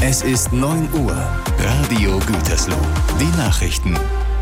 Es ist 9 Uhr. Radio Gütersloh. Die Nachrichten.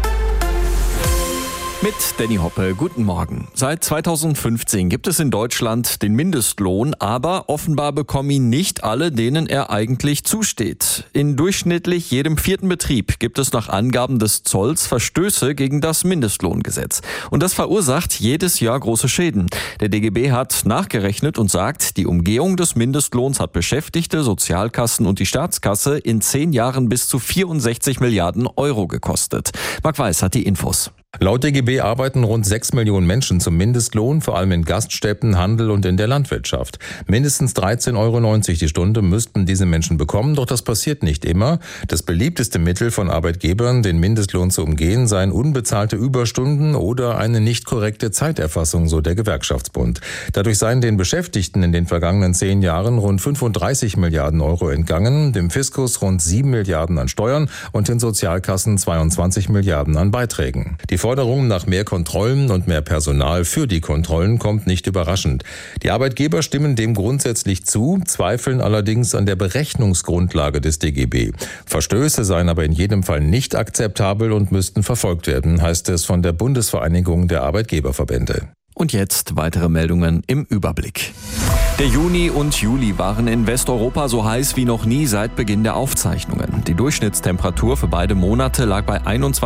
Mit Danny Hoppe, guten Morgen. Seit 2015 gibt es in Deutschland den Mindestlohn, aber offenbar bekommen ihn nicht alle, denen er eigentlich zusteht. In durchschnittlich jedem 4. Betrieb gibt es nach Angaben des Zolls Verstöße gegen das Mindestlohngesetz. Und das verursacht jedes Jahr große Schäden. Der DGB hat nachgerechnet und sagt, die Umgehung des Mindestlohns hat Beschäftigte, Sozialkassen und die Staatskasse in 10 Jahren bis zu 64 Milliarden Euro gekostet. Marc Weiß hat die Infos. Laut DGB arbeiten rund 6 Millionen Menschen zum Mindestlohn, vor allem in Gaststätten, Handel und in der Landwirtschaft. Mindestens 13,90 Euro die Stunde müssten diese Menschen bekommen, doch das passiert nicht immer. Das beliebteste Mittel von Arbeitgebern, den Mindestlohn zu umgehen, seien unbezahlte Überstunden oder eine nicht korrekte Zeiterfassung, so der Gewerkschaftsbund. Dadurch seien den Beschäftigten in den vergangenen 10 Jahren rund 35 Milliarden Euro entgangen, dem Fiskus rund 7 Milliarden an Steuern und den Sozialkassen 22 Milliarden an Beiträgen. Die Forderung nach mehr Kontrollen und mehr Personal für die Kontrollen kommt nicht überraschend. Die Arbeitgeber stimmen dem grundsätzlich zu, zweifeln allerdings an der Berechnungsgrundlage des DGB. Verstöße seien aber in jedem Fall nicht akzeptabel und müssten verfolgt werden, heißt es von der Bundesvereinigung der Arbeitgeberverbände. Und jetzt weitere Meldungen im Überblick. Der Juni und Juli waren in Westeuropa so heiß wie noch nie seit Beginn der Aufzeichnungen. Die Durchschnittstemperatur für beide Monate lag bei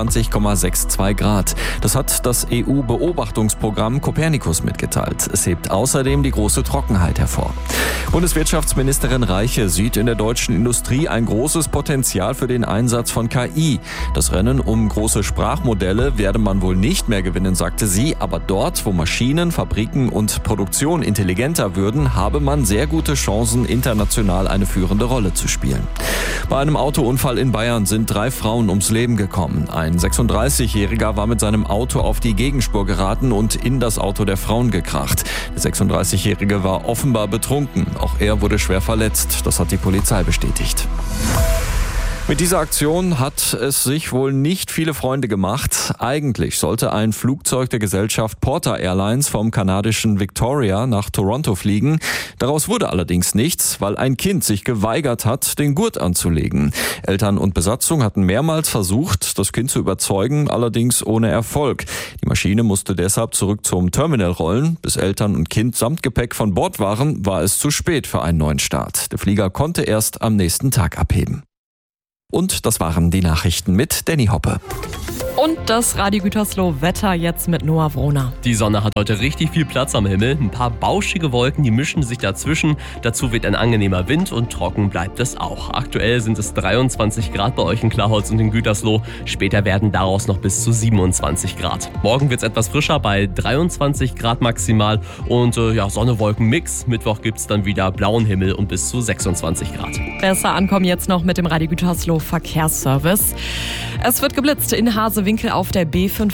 21,62 Grad. Das hat das EU-Beobachtungsprogramm Copernicus mitgeteilt. Es hebt außerdem die große Trockenheit hervor. Bundeswirtschaftsministerin Reiche sieht in der deutschen Industrie ein großes Potenzial für den Einsatz von KI. Das Rennen um große Sprachmodelle werde man wohl nicht mehr gewinnen, sagte sie, aber dort, wo Maschinen, Fabriken und Produktion intelligenter würden, habe man sehr gute Chancen, international eine führende Rolle zu spielen. Bei einem Autounfall in Bayern sind 3 Frauen ums Leben gekommen. Ein 36-Jähriger war mit seinem Auto auf die Gegenspur geraten und in das Auto der Frauen gekracht. Der 36-Jährige war offenbar betrunken. Auch er wurde schwer verletzt. Das hat die Polizei bestätigt. Mit dieser Aktion hat es sich wohl nicht viele Freunde gemacht. Eigentlich sollte ein Flugzeug der Gesellschaft Porter Airlines vom kanadischen Victoria nach Toronto fliegen. Daraus wurde allerdings nichts, weil ein Kind sich geweigert hat, den Gurt anzulegen. Eltern und Besatzung hatten mehrmals versucht, das Kind zu überzeugen, allerdings ohne Erfolg. Die Maschine musste deshalb zurück zum Terminal rollen. Bis Eltern und Kind samt Gepäck von Bord waren, war es zu spät für einen neuen Start. Der Flieger konnte erst am nächsten Tag abheben. Und das waren die Nachrichten mit Danny Hoppe. Und das Radio Gütersloh Wetter jetzt mit Noah Wrohner. Die Sonne hat heute richtig viel Platz am Himmel. Ein paar bauschige Wolken, die mischen sich dazwischen. Dazu weht ein angenehmer Wind und trocken bleibt es auch. Aktuell sind es 23 Grad bei euch in Klarholz und in Gütersloh. Später werden daraus noch bis zu 27 Grad. Morgen wird es etwas frischer bei 23 Grad maximal. Und Sonne-Wolken-Mix. Mittwoch gibt es dann wieder blauen Himmel und bis zu 26 Grad. Besser ankommen jetzt noch mit dem Radio Gütersloh Verkehrsservice. Es wird geblitzt in Hasewinkel auf der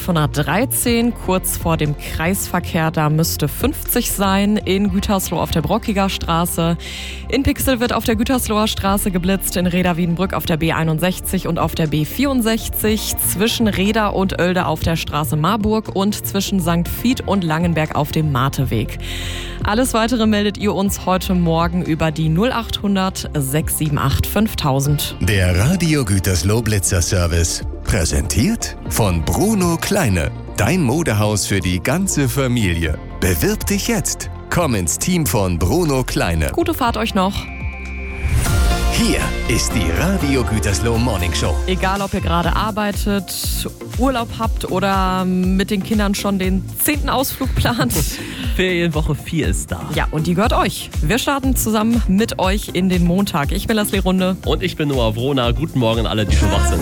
B513, kurz vor dem Kreisverkehr, da müsste 50 sein. In Gütersloh auf der Brockiger Straße. In Pixel wird auf der Gütersloher Straße geblitzt, in Reda-Wiedenbrück auf der B61 und auf der B64, zwischen Reda und Oelde auf der Straße Marburg und zwischen St. Vith und Langenberg auf dem Marteweg. Alles Weitere meldet ihr uns heute Morgen über die 0800 678 5000. Der Radio Gütersloh Blitzer Service. Präsentiert von Bruno Kleine. Dein Modehaus für die ganze Familie. Bewirb dich jetzt. Komm ins Team von Bruno Kleine. Gute Fahrt euch noch. Hier ist die Radio Gütersloh Morning Show. Egal, ob ihr gerade arbeitet, Urlaub habt oder mit den Kindern schon den 10. Ausflug plant. Ferienwoche 4 ist da. Ja, und die gehört euch. Wir starten zusammen mit euch in den Montag. Ich bin Leslie Runde. Und ich bin Noah Wrohner. Guten Morgen alle, die schon wach sind.